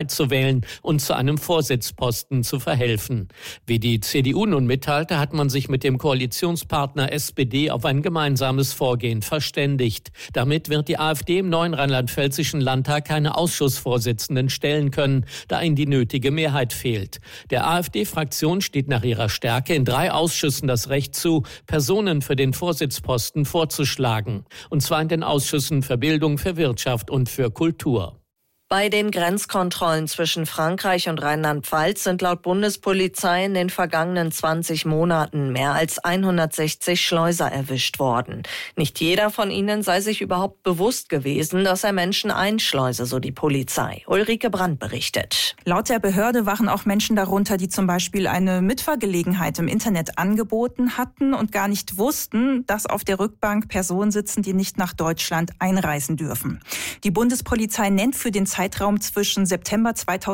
zu wählen und zu einem Vorsitzposten zu verhelfen. Wie die CDU nun mitteilte, hat man sich mit dem Koalitionspartner SPD auf ein gemeinsames Vorgehen verständigt. Damit wird die AfD im neuen rheinland-pfälzischen Landtag keine Ausschussvorsitzenden stellen können, da ihnen die nötige Mehrheit fehlt. Der AfD-Fraktion steht nach ihrer Stärke in 3 Ausschüssen das Recht zu, Personen für den Vorsitzposten vorzuschlagen. Und zwar in den Ausschüssen für Bildung, für Wirtschaft und für Kultur. Bei den Grenzkontrollen zwischen Frankreich und Rheinland-Pfalz sind laut Bundespolizei in den vergangenen 20 Monaten mehr als 160 Schleuser erwischt worden. Nicht jeder von ihnen sei sich überhaupt bewusst gewesen, dass er Menschen einschleuse, so die Polizei. Ulrike Brandt berichtet. Laut der Behörde waren auch Menschen darunter, die zum Beispiel eine Mitfahrgelegenheit im Internet angeboten hatten und gar nicht wussten, dass auf der Rückbank Personen sitzen, die nicht nach Deutschland einreisen dürfen. Die Bundespolizei nennt für den Zeitraum zwischen September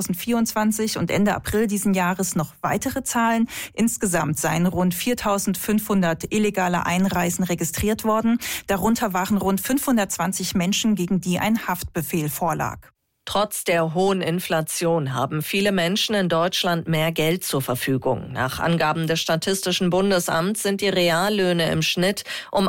2024 und Ende April diesen Jahres noch weitere Zahlen. Insgesamt seien rund 4.500 illegale Einreisen registriert worden. Darunter waren rund 520 Menschen, gegen die ein Haftbefehl vorlag. Trotz der hohen Inflation haben viele Menschen in Deutschland mehr Geld zur Verfügung. Nach Angaben des Statistischen Bundesamts sind die Reallöhne im Schnitt um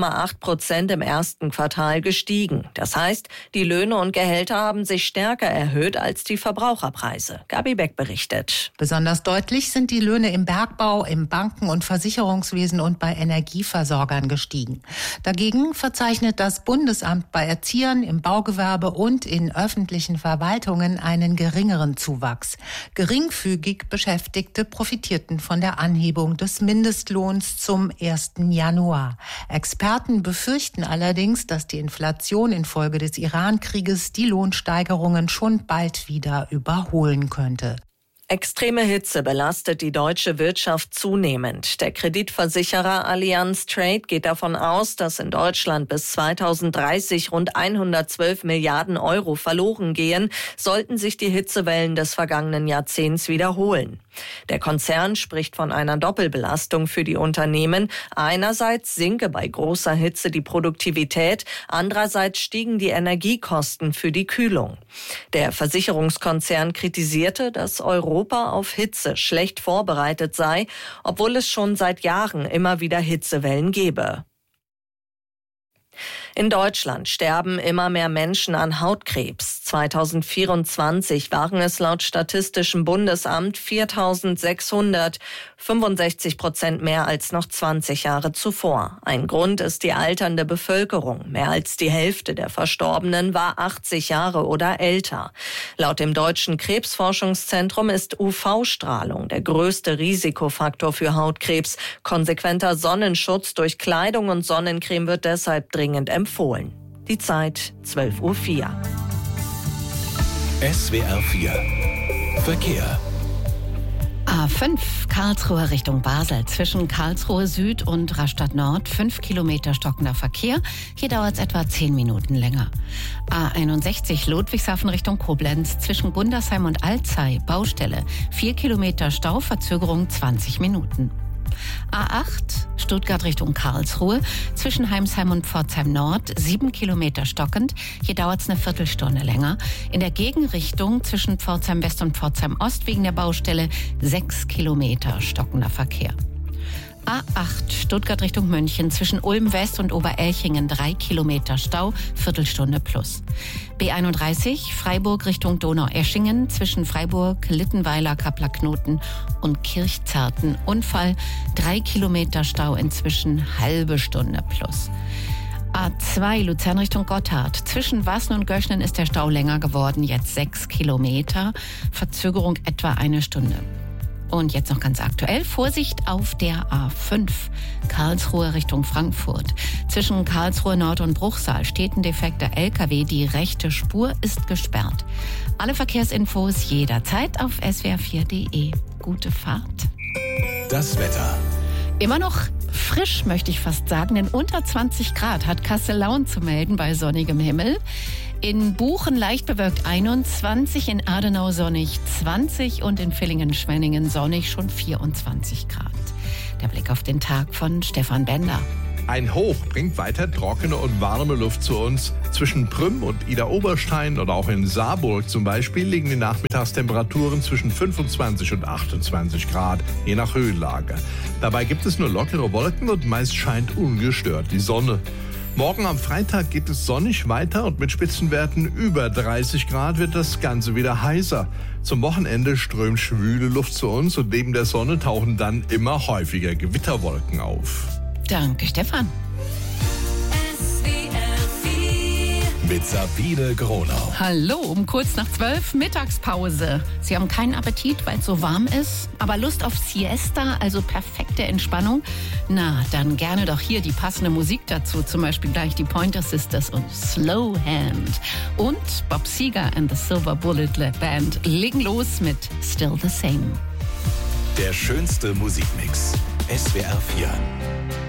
1,8% im ersten Quartal gestiegen. Das heißt, die Löhne und Gehälter haben sich stärker erhöht als die Verbraucherpreise. Gabi Beck berichtet. Besonders deutlich sind die Löhne im Bergbau, im Banken- und Versicherungswesen und bei Energieversorgern gestiegen. Dagegen verzeichnet das Bundesamt bei Erziehern, im Baugewerbe und in öffentlichen Verwaltungen einen geringeren Zuwachs. Geringfügig Beschäftigte profitierten von der Anhebung des Mindestlohns zum 1. Januar. Experten befürchten allerdings, dass die Inflation infolge des Iran-Krieges die Lohnsteigerungen schon bald wieder überholen könnte. Extreme Hitze belastet die deutsche Wirtschaft zunehmend. Der Kreditversicherer Allianz Trade geht davon aus, dass in Deutschland bis 2030 rund 112 Milliarden Euro verloren gehen, sollten sich die Hitzewellen des vergangenen Jahrzehnts wiederholen. Der Konzern spricht von einer Doppelbelastung für die Unternehmen. Einerseits sinke bei großer Hitze die Produktivität, andererseits stiegen die Energiekosten für die Kühlung. Der Versicherungskonzern kritisierte, dass Europa auf Hitze schlecht vorbereitet sei, obwohl es schon seit Jahren immer wieder Hitzewellen gebe. In Deutschland sterben immer mehr Menschen an Hautkrebs. 2024 waren es laut Statistischem Bundesamt 4.600, 65% mehr als noch 20 Jahre zuvor. Ein Grund ist die alternde Bevölkerung. Mehr als die Hälfte der Verstorbenen war 80 Jahre oder älter. Laut dem Deutschen Krebsforschungszentrum ist UV-Strahlung der größte Risikofaktor für Hautkrebs. Konsequenter Sonnenschutz durch Kleidung und Sonnencreme wird deshalb dringend empfohlen. Die Zeit 12:04 Uhr. SWR 4 Verkehr. A5 Karlsruhe Richtung Basel. Zwischen Karlsruhe Süd und Rastatt Nord 5 Kilometer stockender Verkehr. Hier dauert es etwa 10 Minuten länger. A61 Ludwigshafen Richtung Koblenz. Zwischen Gundersheim und Alzey Baustelle. 4 Kilometer Stau, Verzögerung 20 Minuten. A8 Stuttgart Richtung Karlsruhe. Zwischen Heimsheim und Pforzheim Nord 7 Kilometer stockend. Hier dauert es eine Viertelstunde länger. In der Gegenrichtung zwischen Pforzheim West und Pforzheim Ost wegen der Baustelle 6 Kilometer stockender Verkehr. A8 Stuttgart Richtung München. Zwischen Ulm West und Oberelchingen 3 Kilometer Stau, Viertelstunde plus. B31 Freiburg Richtung Donaueschingen. Zwischen Freiburg, Littenweiler, Kappler-Knoten und Kirchzarten Unfall. 3 Kilometer Stau, inzwischen halbe Stunde plus. A2 Luzern Richtung Gotthard. Zwischen Wassen und Göschnen ist der Stau länger geworden, jetzt 6 Kilometer. Verzögerung etwa eine Stunde. Und jetzt noch ganz aktuell, Vorsicht auf der A5, Karlsruhe Richtung Frankfurt. Zwischen Karlsruhe Nord und Bruchsal steht ein defekter LKW, die rechte Spur ist gesperrt. Alle Verkehrsinfos jederzeit auf swr4.de. Gute Fahrt. Das Wetter. Immer noch frisch, möchte ich fast sagen, denn unter 20 Grad hat Kassel-Lauen zu melden bei sonnigem Himmel. In Buchen leicht bewölkt 21, in Adenau sonnig 20 und in Villingen-Schwenningen sonnig schon 24 Grad. Der Blick auf den Tag von Stefan Bender. Ein Hoch bringt weiter trockene und warme Luft zu uns. Zwischen Prüm und Idar-Oberstein oder auch in Saarburg zum Beispiel liegen die Nachmittagstemperaturen zwischen 25 und 28 Grad, je nach Höhenlage. Dabei gibt es nur lockere Wolken und meist scheint ungestört die Sonne. Morgen am Freitag geht es sonnig weiter und mit Spitzenwerten über 30 Grad wird das Ganze wieder heißer. Zum Wochenende strömt schwüle Luft zu uns und neben der Sonne tauchen dann immer häufiger Gewitterwolken auf. Danke, Stefan. Mit Sabine Gronau. Hallo, um kurz nach 12 Mittagspause. Sie haben keinen Appetit, weil es so warm ist, aber Lust auf Siesta, also perfekte Entspannung? Na, dann gerne doch hier die passende Musik dazu, zum Beispiel gleich die Pointer Sisters und Slow Hand. Und Bob Seger and the Silver Bullet Band legen los mit Still the Same. Der schönste Musikmix. SWR 4.